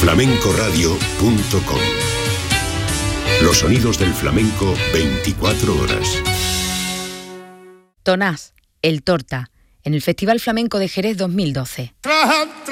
flamencoradio.com. Los sonidos del flamenco 24 horas. Tonás, el Torta, en el Festival Flamenco de Jerez 2012.